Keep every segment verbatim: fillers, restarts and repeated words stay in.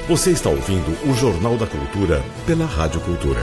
Você está ouvindo o Jornal da Cultura pela Rádio Cultura.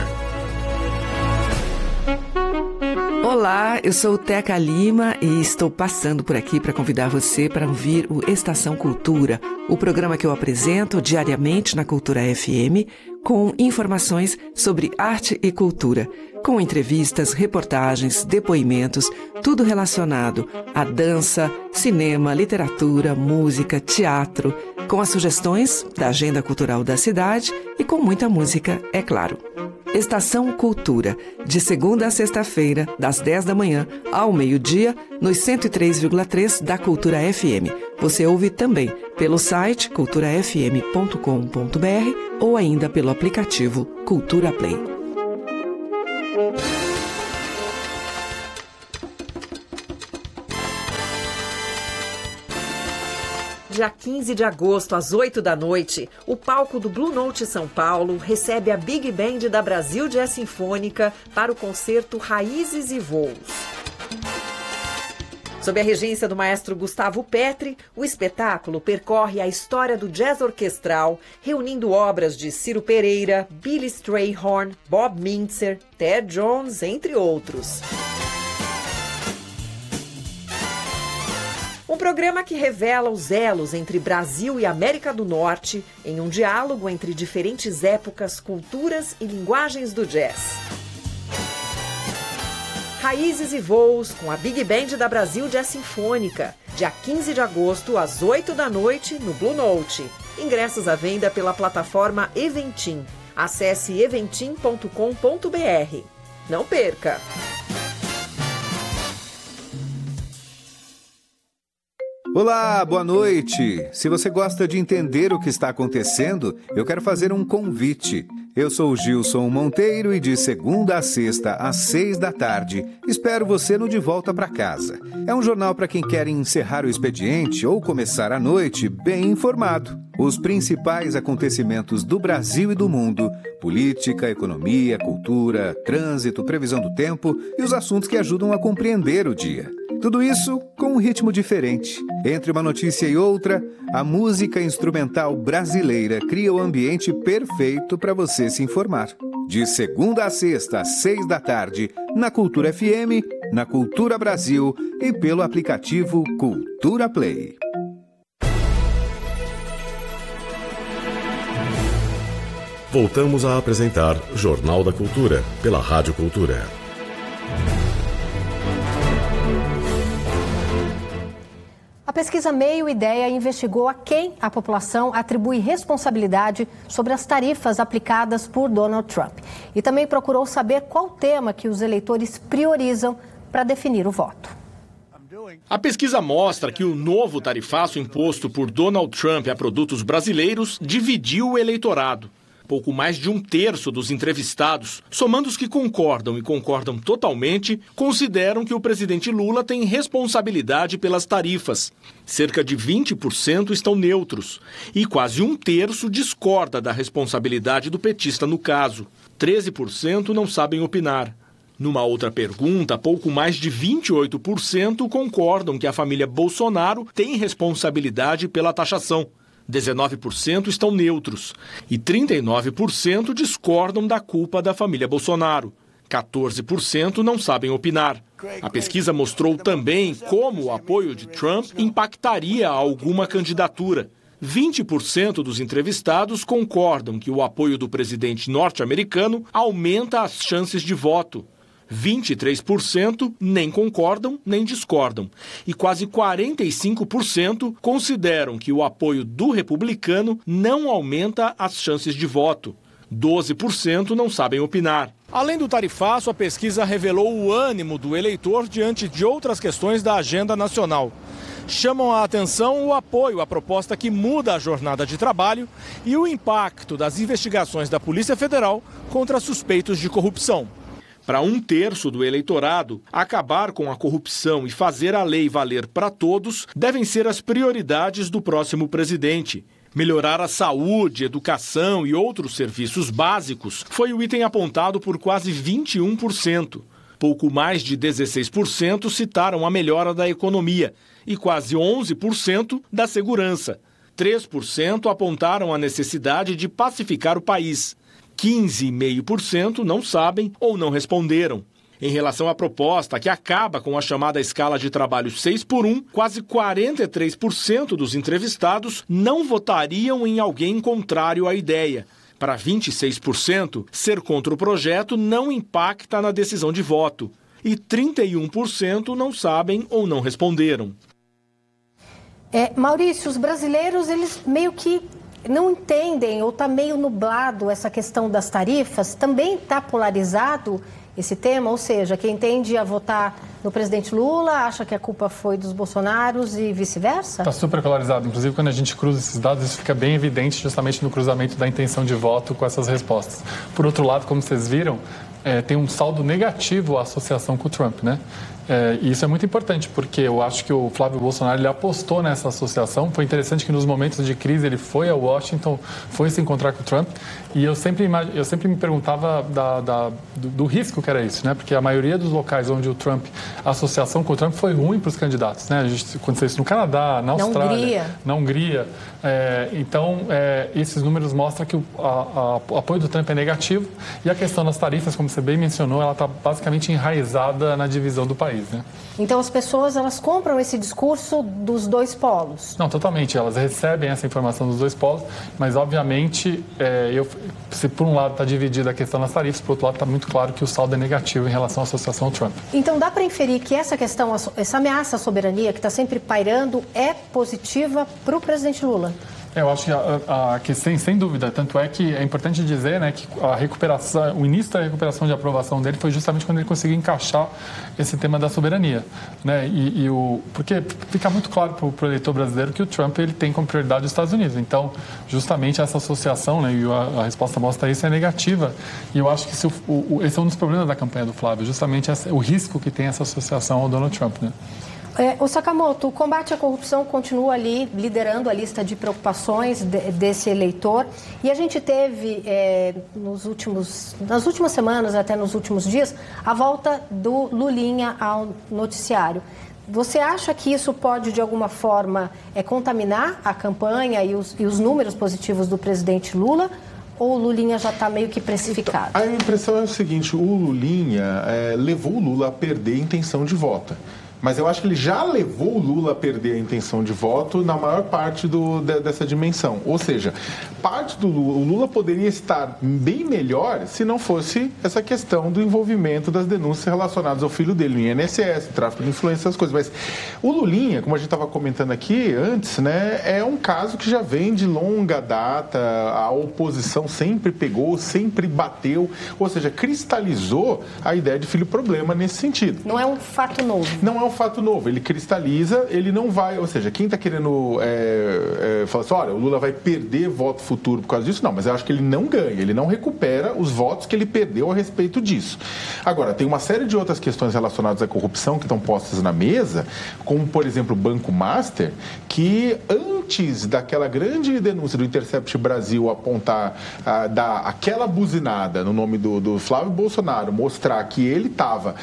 Olá, eu sou Teca Lima e estou passando por aqui para convidar você para ouvir o Estação Cultura, o programa que eu apresento diariamente na Cultura F M, com informações sobre arte e cultura, com entrevistas, reportagens, depoimentos, tudo relacionado à dança, cinema, literatura, música, teatro, com as sugestões da agenda cultural da cidade e com muita música, é claro. Estação Cultura, de segunda a sexta-feira, das dez da manhã ao meio-dia, nos cento e três vírgula três da Cultura F M. Você ouve também pelo site cultura f m ponto com ponto b r ou ainda pelo aplicativo Cultura Play. Dia quinze de agosto, às oito da noite, o palco do Blue Note São Paulo recebe a Big Band da Brasil Jazz Sinfônica para o concerto Raízes e Voos. Sob a regência do maestro Gustavo Petri, o espetáculo percorre a história do jazz orquestral, reunindo obras de Ciro Pereira, Billy Strayhorn, Bob Mintzer, Ted Jones, entre outros. Um programa que revela os elos entre Brasil e América do Norte em um diálogo entre diferentes épocas, culturas e linguagens do jazz. Raízes e Voos com a Big Band da Brasil Jazz Sinfônica, dia quinze de agosto, às oito da noite, no Blue Note. Ingressos à venda pela plataforma Eventim. Acesse eventim ponto com ponto b r. Não perca! Olá, boa noite! Se você gosta de entender o que está acontecendo, eu quero fazer um convite. Eu sou o Gilson Monteiro e de segunda a sexta, às seis da tarde, espero você no De Volta para Casa. É um jornal para quem quer encerrar o expediente ou começar a noite bem informado. Os principais acontecimentos do Brasil e do mundo, política, economia, cultura, trânsito, previsão do tempo e os assuntos que ajudam a compreender o dia. Tudo isso com um ritmo diferente. Entre uma notícia e outra, a música instrumental brasileira cria o ambiente perfeito para você se informar. De segunda a sexta, às seis da tarde, na Cultura F M, na Cultura Brasil e pelo aplicativo Cultura Play. Voltamos a apresentar Jornal da Cultura pela Rádio Cultura. A pesquisa Meio Ideia investigou a quem a população atribui responsabilidade sobre as tarifas aplicadas por Donald Trump. E também procurou saber qual tema que os eleitores priorizam para definir o voto. A pesquisa mostra que o novo tarifaço imposto por Donald Trump a produtos brasileiros dividiu o eleitorado. Pouco mais de um terço dos entrevistados, somando os que concordam e concordam totalmente, consideram que o presidente Lula tem responsabilidade pelas tarifas. Cerca de vinte por cento estão neutros e quase um terço discorda da responsabilidade do petista no caso. treze por cento não sabem opinar. Numa outra pergunta, pouco mais de vinte e oito por cento concordam que a família Bolsonaro tem responsabilidade pela taxação. dezenove por cento estão neutros e trinta e nove por cento discordam da culpa da família Bolsonaro. quatorze por cento não sabem opinar. A pesquisa mostrou também como o apoio de Trump impactaria alguma candidatura. vinte por cento dos entrevistados concordam que o apoio do presidente norte-americano aumenta as chances de voto. vinte e três por cento nem concordam nem discordam. E quase quarenta e cinco por cento consideram que o apoio do republicano não aumenta as chances de voto. doze por cento não sabem opinar. Além do tarifaço, a pesquisa revelou o ânimo do eleitor diante de outras questões da agenda nacional. Chamam a atenção o apoio à proposta que muda a jornada de trabalho e o impacto das investigações da Polícia Federal contra suspeitos de corrupção. Para um terço do eleitorado, acabar com a corrupção e fazer a lei valer para todos devem ser as prioridades do próximo presidente. Melhorar a saúde, educação e outros serviços básicos foi o item apontado por quase vinte e um por cento. Pouco mais de dezesseis por cento citaram a melhora da economia e quase onze por cento da segurança. três por cento apontaram a necessidade de pacificar o país. quinze vírgula cinco por cento não sabem ou não responderam. Em relação à proposta, que acaba com a chamada escala de trabalho seis por um, quase quarenta e três por cento dos entrevistados não votariam em alguém contrário à ideia. Para vinte e seis por cento, ser contra o projeto não impacta na decisão de voto. E trinta e um por cento não sabem ou não responderam. É, Maurício, os brasileiros, eles meio que não entendem ou está meio nublado essa questão das tarifas. Também está polarizado esse tema, ou seja, quem tende a votar no presidente Lula acha que a culpa foi dos bolsonaros e vice-versa? Está super polarizado. Inclusive, quando a gente cruza esses dados, isso fica bem evidente justamente no cruzamento da intenção de voto com essas respostas. Por outro lado, como vocês viram, é, tem um saldo negativo a associação com o Trump, né? É, e isso é muito importante, porque eu acho que o Flávio Bolsonaro ele apostou nessa associação. Foi interessante que nos momentos de crise ele foi a Washington, foi se encontrar com o Trump. E eu sempre, eu sempre me perguntava da, da, do, do risco que era isso, né? Porque a maioria dos locais onde o Trump, a associação com o Trump foi ruim para os candidatos, né? A gente aconteceu isso no Canadá, na Austrália, na Hungria. Na Hungria. É, então, é, esses números mostram que o, a, a, o apoio do Trump é negativo. E a questão das tarifas, como você bem mencionou, ela está basicamente enraizada na divisão do país. Né? Então as pessoas elas compram esse discurso dos dois polos? Não, totalmente. Elas recebem essa informação dos dois polos, mas obviamente, é, eu, se por um lado está dividida a questão das tarifas, por outro lado está muito claro que o saldo é negativo em relação à associação ao Trump. Então dá para inferir que essa questão, essa ameaça à soberania que está sempre pairando é positiva para o presidente Lula? Eu acho que, a, a, que sem, sem dúvida, tanto é que é importante dizer, né, que a recuperação, o início da recuperação de aprovação dele foi justamente quando ele conseguiu encaixar esse tema da soberania, né, e, e o, porque fica muito claro para o eleitor brasileiro que o Trump ele tem como prioridade os Estados Unidos, então justamente essa associação, né, e a, a resposta mostra isso, é negativa, e eu acho que esse, o, o, esse é um dos problemas da campanha do Flávio, justamente essa, o risco que tem essa associação ao Donald Trump, né. É, o Sakamoto, o combate à corrupção continua ali liderando a lista de preocupações de, desse eleitor e a gente teve é, nos últimos, nas últimas semanas, até nos últimos dias, a volta do Lulinha ao noticiário. Você acha que isso pode, de alguma forma, é, contaminar a campanha e os, e os números positivos do presidente Lula? Ou o Lulinha já está meio que precificado? Então, a impressão é o seguinte, o Lulinha é, levou o Lula a perder a intenção de voto. Mas eu acho que ele já levou o Lula a perder a intenção de voto na maior parte do, de, dessa dimensão. Ou seja, parte do Lula, o Lula poderia estar bem melhor se não fosse essa questão do envolvimento das denúncias relacionadas ao filho dele, no I N S S, tráfico de influência, essas coisas. Mas o Lulinha, como a gente estava comentando aqui antes, né, é um caso que já vem de longa data, a oposição sempre pegou, sempre bateu, ou seja, cristalizou a ideia de filho problema nesse sentido. Não é um fato novo. Não é um fato novo, ele cristaliza, ele não vai, ou seja, quem está querendo é, é, falar assim, olha, o Lula vai perder voto futuro por causa disso, não, mas eu acho que ele não ganha, ele não recupera os votos que ele perdeu a respeito disso. Agora, tem uma série de outras questões relacionadas à corrupção que estão postas na mesa, como, por exemplo, o Banco Master, que antes daquela grande denúncia do Intercept Brasil apontar, ah, dar aquela buzinada no nome do, do Flávio Bolsonaro, mostrar que ele estava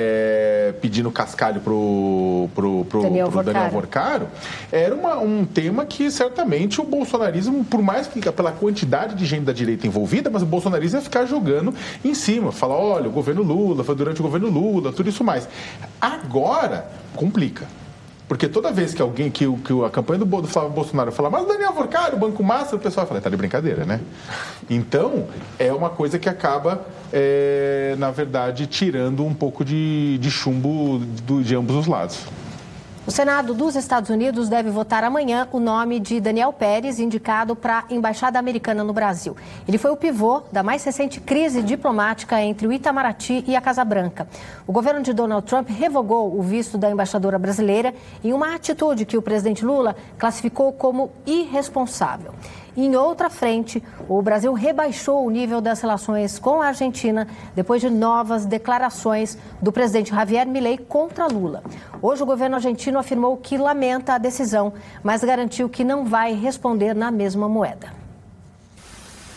é, pedindo cascalho para o pro, pro, Daniel, pro Daniel Vorcaro, era uma, um tema que certamente o bolsonarismo, por mais que pela quantidade de gente da direita envolvida, mas o bolsonarismo ia ficar jogando em cima, falar, olha, o governo Lula, foi durante o governo Lula, tudo isso mais. Agora, complica. Porque toda vez que alguém, que, que a campanha do, do Flávio Bolsonaro fala, mas o Daniel Vorcaro, o Banco Master, o pessoal fala, tá de brincadeira, né? Então, é uma coisa que acaba, é, na verdade, tirando um pouco de, de chumbo do, de ambos os lados. O Senado dos Estados Unidos deve votar amanhã o nome de Daniel Pérez, indicado para a Embaixada Americana no Brasil. Ele foi o pivô da mais recente crise diplomática entre o Itamaraty e a Casa Branca. O governo de Donald Trump revogou o visto da embaixadora brasileira em uma atitude que o presidente Lula classificou como irresponsável. Em outra frente, o Brasil rebaixou o nível das relações com a Argentina depois de novas declarações do presidente Javier Milei contra Lula. Hoje, o governo argentino afirmou que lamenta a decisão, mas garantiu que não vai responder na mesma moeda.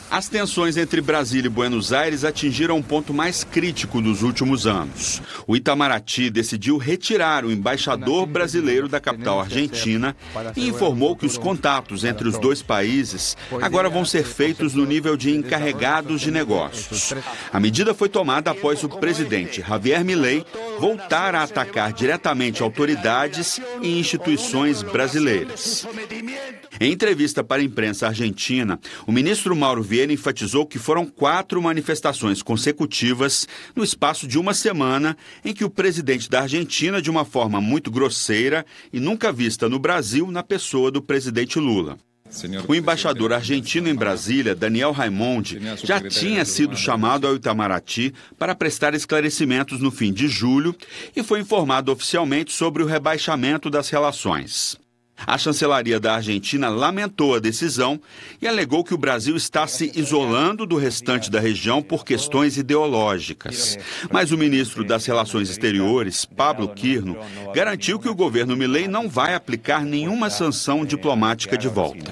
As tensões entre Brasília e Buenos Aires atingiram um ponto mais crítico dos últimos anos. O Itamaraty decidiu retirar o embaixador brasileiro da capital argentina e informou que os contatos entre os dois países agora vão ser feitos no nível de encarregados de negócios. A medida foi tomada após o presidente Javier Milei voltar a atacar diretamente autoridades e instituições brasileiras. Em entrevista para a imprensa argentina, o ministro Mauro Vieira enfatizou que foram quatro manifestações consecutivas no espaço de uma semana em que o presidente da Argentina, de uma forma muito grosseira e nunca vista no Brasil, na pessoa do presidente Lula. O embaixador argentino em Brasília, Daniel Raimondi, já tinha sido chamado ao Itamaraty para prestar esclarecimentos no fim de julho e foi informado oficialmente sobre o rebaixamento das relações. A chancelaria da Argentina lamentou a decisão e alegou que o Brasil está se isolando do restante da região por questões ideológicas. Mas o ministro das Relações Exteriores, Pablo Quirno, garantiu que o governo Milei não vai aplicar nenhuma sanção diplomática de volta.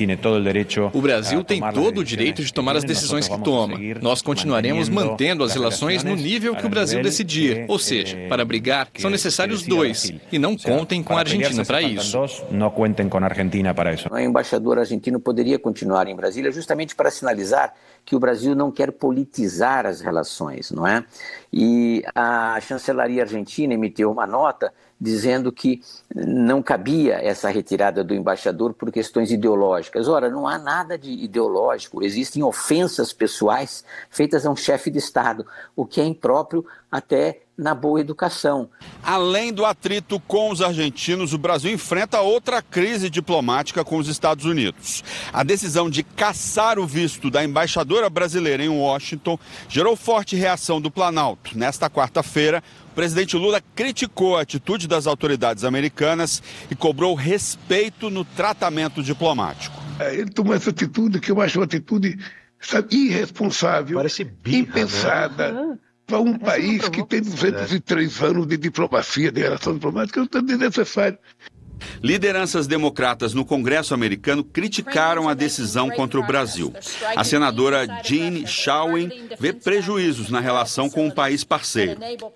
O Brasil tem todo o direito de tomar as decisões que toma. Nós continuaremos mantendo as relações no nível que o Brasil decidir. Ou seja, para brigar, são necessários dois. E não contem com a Argentina para isso. Não contem com a Argentina para isso. O embaixador argentino poderia continuar em Brasília justamente para sinalizar que o Brasil não quer politizar as relações, não é? E a chancelaria argentina emitiu uma nota dizendo que não cabia essa retirada do embaixador por questões ideológicas. Ora, não há nada de ideológico, existem ofensas pessoais feitas a um chefe de Estado, o que é impróprio até na boa educação. Além do atrito com os argentinos, o Brasil enfrenta outra crise diplomática com os Estados Unidos. A decisão de cassar o visto da embaixadora brasileira em Washington gerou forte reação do Planalto. Nesta quarta-feira, o presidente Lula criticou a atitude das autoridades americanas e cobrou respeito no tratamento diplomático. Ele tomou essa atitude que eu acho uma atitude, sabe, irresponsável, birra, impensada. Né? Para um Essa país que tem duzentos e três anos de diplomacia, de relação diplomática, não é desnecessário. Lideranças democratas no Congresso americano criticaram a decisão contra o Brasil. A senadora Jean Schauen vê prejuízos na relação com o país parceiro.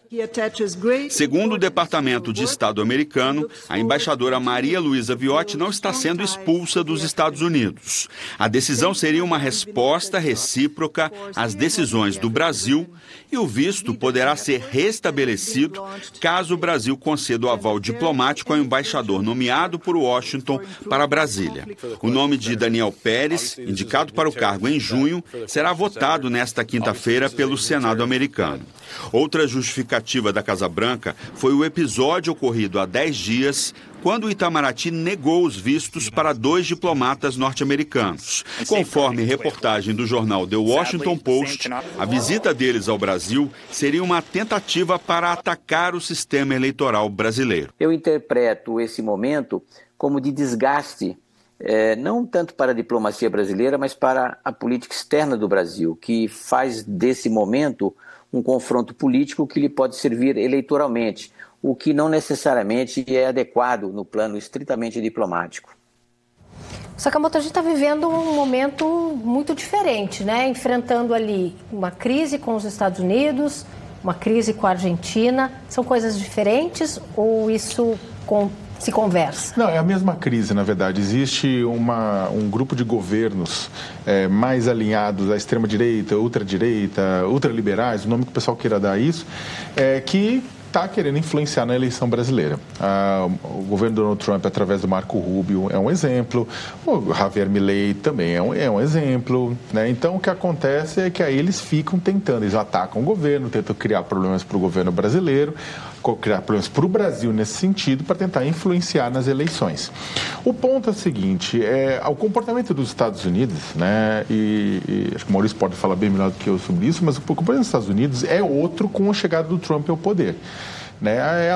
Segundo o Departamento de Estado americano, a embaixadora Maria Luísa Viotti não está sendo expulsa dos Estados Unidos. A decisão seria uma resposta recíproca às decisões do Brasil e o visto poderá ser restabelecido caso o Brasil conceda o aval diplomático ao embaixador nomeado por Washington para Brasília. O nome de Daniel Pérez, indicado para o cargo em junho, será votado nesta quinta-feira pelo Senado americano. Outra justificativa da Casa Branca foi o episódio ocorrido há dez dias, quando o Itamaraty negou os vistos para dois diplomatas norte-americanos. Conforme reportagem do jornal The Washington Post, a visita deles ao Brasil seria uma tentativa para atacar o sistema eleitoral brasileiro. Eu interpreto esse momento como de desgaste, eh, não tanto para a diplomacia brasileira, mas para a política externa do Brasil, que faz desse momento um confronto político que lhe pode servir eleitoralmente, o que não necessariamente é adequado no plano estritamente diplomático. Sakamoto, a gente está vivendo um momento muito diferente, né? Enfrentando ali uma crise com os Estados Unidos, uma crise com a Argentina. São coisas diferentes ou isso com, se conversa? Não, é a mesma crise, na verdade. Existe uma, um grupo de governos é, mais alinhados à extrema-direita, ultradireita, ultraliberais, o nome que o pessoal queira dar a isso, é, que está querendo influenciar na eleição brasileira. Ah, o governo Donald Trump, através do Marco Rubio, é um exemplo. O Javier Milei também é um, é um exemplo. Né? Então, o que acontece é que aí eles ficam tentando, eles atacam o governo, tentam criar problemas para o governo brasileiro, criar problemas para o Brasil nesse sentido, para tentar influenciar nas eleições. O ponto é o seguinte, é, o comportamento dos Estados Unidos, né, e, e acho que o Maurício pode falar bem melhor do que eu sobre isso, mas o comportamento dos Estados Unidos é outro com a chegada do Trump ao poder. Né, é,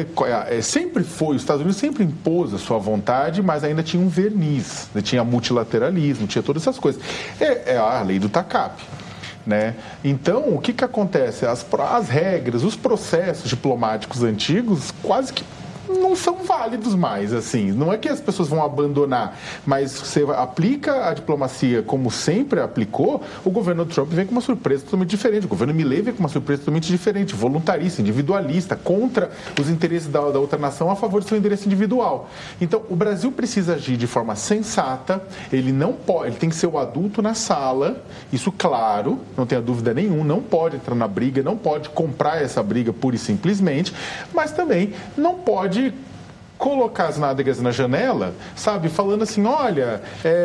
é, é, sempre foi, os Estados Unidos sempre impôs a sua vontade, mas ainda tinha um verniz, né, tinha multilateralismo, tinha todas essas coisas. É, é a lei do TACAP. Né? Então, o que, que acontece? As, as regras, os processos diplomáticos antigos quase que não são válidos mais, assim. Não é que as pessoas vão abandonar, mas você aplica a diplomacia como sempre aplicou, o governo Trump vem com uma surpresa totalmente diferente. O governo Milei vem com uma surpresa totalmente diferente, voluntarista, individualista, contra os interesses da, da outra nação a favor do seu interesse individual. Então, o Brasil precisa agir de forma sensata, ele não pode, ele tem que ser o adulto na sala, isso claro, não tenha dúvida nenhuma, não pode entrar na briga, não pode comprar essa briga pura e simplesmente, mas também não pode colocar as nádegas na janela, sabe, falando assim, olha,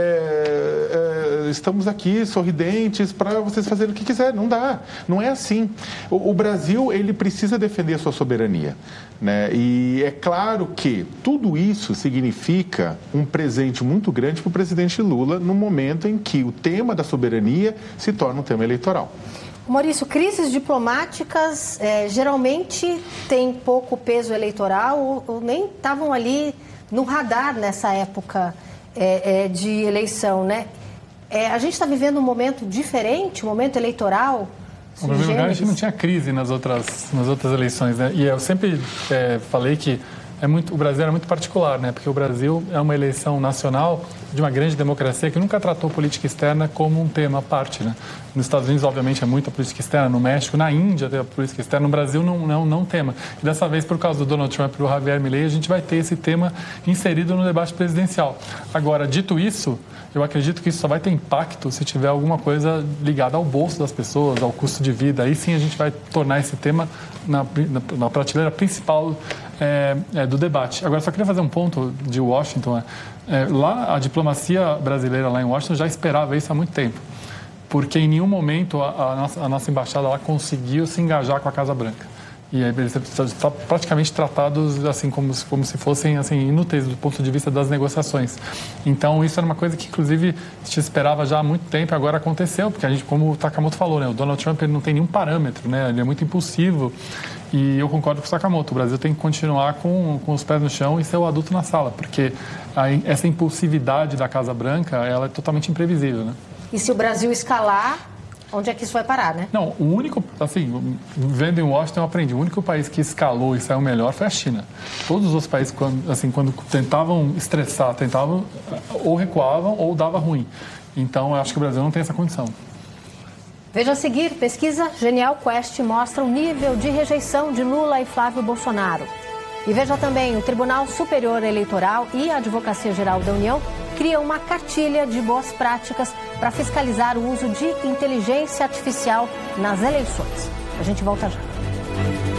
é, é, estamos aqui sorridentes para vocês fazerem o que quiserem. Não dá, não é assim. O, o Brasil, ele precisa defender a sua soberania, né? E é claro que tudo isso significa um presente muito grande para o presidente Lula no momento em que o tema da soberania se torna um tema eleitoral. Maurício, crises diplomáticas é, geralmente têm pouco peso eleitoral ou, ou nem estavam ali no radar nessa época é, é, de eleição, né? É, a gente está vivendo um momento diferente, um momento eleitoral. No primeiro lugar, a gente não tinha crise nas outras, nas outras eleições, né? E eu sempre é, falei que é muito, o Brasil era muito particular, né? Porque o Brasil é uma eleição nacional de uma grande democracia que nunca tratou política externa como um tema à parte, né? Nos Estados Unidos, obviamente, é muita política externa, no México, na Índia tem a política externa, no Brasil não, não, não tema. E dessa vez, por causa do Donald Trump e do Javier Milei, a gente vai ter esse tema inserido no debate presidencial. Agora, dito isso, eu acredito que isso só vai ter impacto se tiver alguma coisa ligada ao bolso das pessoas, ao custo de vida. Aí sim a gente vai tornar esse tema na, na, na prateleira principal é, é, do debate. Agora, só queria fazer um ponto de Washington. É, lá, a diplomacia brasileira lá em Washington já esperava isso há muito tempo, porque em nenhum momento a, a, nossa, a nossa embaixada lá conseguiu se engajar com a Casa Branca. E aí eles estão praticamente tratados assim como, como se fossem assim, inúteis do ponto de vista das negociações. Então isso era uma coisa que inclusive se esperava já há muito tempo, agora aconteceu, porque a gente, como o Takamoto falou, né, o Donald Trump ele não tem nenhum parâmetro, né, ele é muito impulsivo. E eu concordo com o Sakamoto, o Brasil tem que continuar com, com os pés no chão e ser o adulto na sala, porque a, essa impulsividade da Casa Branca ela é totalmente imprevisível, né? E se o Brasil escalar, onde é que isso vai parar, né? Não, o único, assim, vendo em Washington eu aprendi, o único país que escalou e saiu melhor foi a China. Todos os outros países, quando, assim, quando tentavam estressar, tentavam ou recuavam ou dava ruim. Então, eu acho que o Brasil não tem essa condição. Veja a seguir, pesquisa Genial Quest mostra o nível de rejeição de Lula e Flávio Bolsonaro. E veja também, o Tribunal Superior Eleitoral e a Advocacia Geral da União criam uma cartilha de boas práticas para fiscalizar o uso de inteligência artificial nas eleições. A gente volta já.